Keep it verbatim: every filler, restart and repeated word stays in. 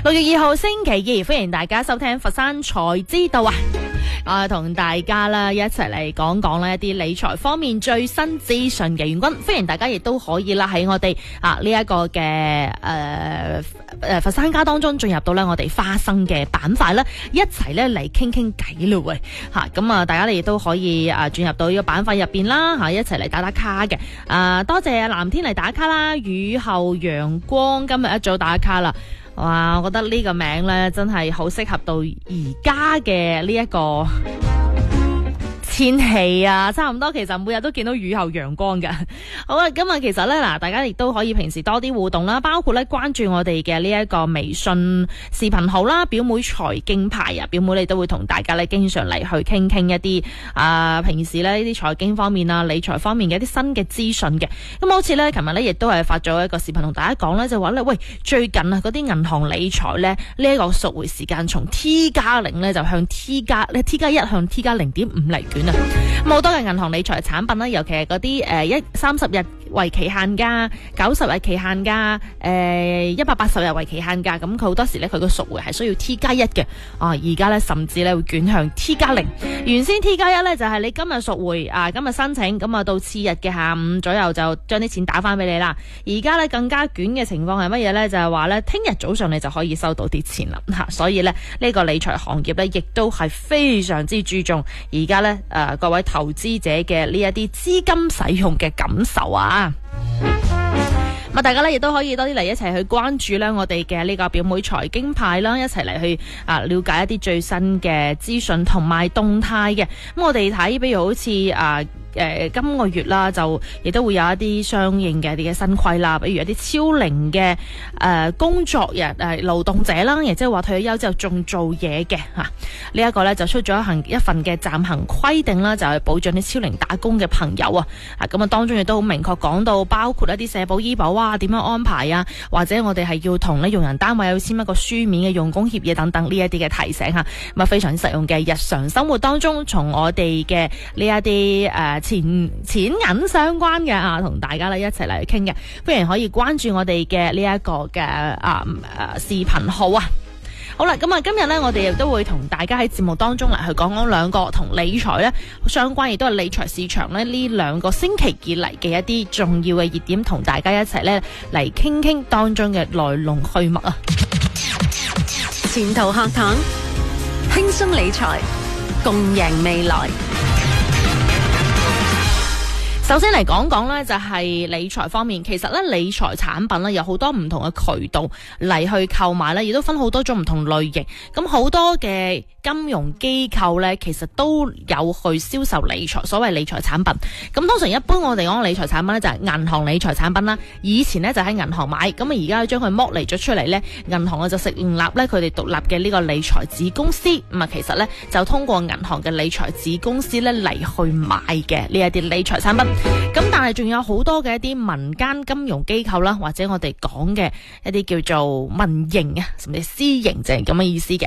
六月二號星期二，歡迎大家收聽佛山財知道啊！啊，同大家啦一齊嚟講講呢一啲理財方面最新資訊嘅元君，歡迎大家亦都可以啦喺我哋啊呢一個嘅誒誒佛山家當中進入到咧我哋花生嘅板塊啦，一齊咧嚟傾傾偈咯喂吓，咁啊大家亦都可以啊轉入到呢個板塊入邊啦吓，一齊嚟打打卡嘅啊，多謝藍天嚟打卡啦，雨後陽光今日一早打卡啦。哇，我覺得呢個名咧真係好適合到而家嘅呢一個天氣啊，差唔多其實每日都見到雨後陽光㗎。好啦，今日其實咧嗱，大家亦都可以平時多啲互動啦，包括咧關注我哋嘅呢一個微信視頻號啦，表妹財經派啊，表妹你都會同大家咧經常嚟去傾傾一啲啊，平時咧呢啲財經方面啊、理財方面嘅一啲新嘅資訊嘅。咁好似咧，琴日咧亦都係發咗一個視頻同大家講咧，就話咧，喂，最近啊嗰啲銀行理財咧呢一個贖回時間從 T 加零咧就向 T 加咧 T 加一向 T 加零點五厘卷。咁好多嘅銀行理財產品啦，尤其係嗰啲誒一三十日為期限價、九十日期限價、誒一百八十日為期限價，咁佢好多時咧佢個贖回係需要 T 加一嘅，啊而家咧甚至咧會捲向 T 加零。原先 T 加一咧就係你今日贖回啊，今日申請，咁啊到次日嘅下午左右就將啲錢打翻俾你啦。而家咧更加捲嘅情況係乜嘢咧？就係話咧聽日早上你就可以收到啲錢啦吓，所以咧呢個理財行業咧亦都係非常之注重而家咧誒各位投資者嘅呢一啲資金使用嘅感受啊！咁大家咧亦都可以多啲嚟一齊去關注咧我哋嘅呢個表妹財經派啦，一齊嚟去啊了解一啲最新嘅資訊同埋動態嘅。咁我哋睇，比如好似啊誒、呃、今個月啦，就亦都會有一啲相應嘅啲嘅新規啦，比如一啲超齡嘅誒、呃、工作日誒勞動者啦，亦即係話退咗休之後仲做嘢嘅吓，呢、這、一個咧就出咗一行一份嘅暫行規定啦，就係保障啲超齡打工嘅朋友啊。啊咁啊，當中亦都好明確講到，包括一啲社保醫保啊點樣安排啊，或者我哋係要同咧用人單位有簽一個書面嘅用工協議等等呢一啲嘅提醒吓，咁啊非常之實用嘅日常生活當中，從我哋嘅呢一啲誒。呃錢錢銀相關嘅啊，同大家咧一齊嚟傾嘅，歡迎可以關注我哋嘅呢一個嘅啊誒視頻號啊。好啦，咁啊今日咧我哋亦都會同大家喺節目當中嚟去講講兩個同理財咧相關，亦都係理財市場咧呢兩個星期以嚟嘅一啲重要嘅熱點，同大家一齊咧嚟傾傾當中嘅來龍去脈啊。 前途客堂，輕鬆理財，共贏未來。 首先嚟講講咧，就係理財方面。其實咧，理財產品咧有好多唔同嘅渠道嚟去購買咧，亦都分好多種唔同類型。咁好多嘅金融機構咧，其實都有去銷售理財，所謂理財產品。咁通常一般我哋講理財產品咧，就係銀行理財產品啦。以前咧就喺銀行買，咁啊而家將佢剝離咗出嚟咧，銀行啊就成立咧佢哋獨立嘅呢個理財子公司。咁啊其實咧就通過銀行嘅理財子公司咧嚟去買嘅呢一啲理財產品。咁但係仲有好多嘅一啲民間金融機構啦，或者我哋講嘅一啲叫做民營啊，甚至私營，就係咁嘅意思嘅。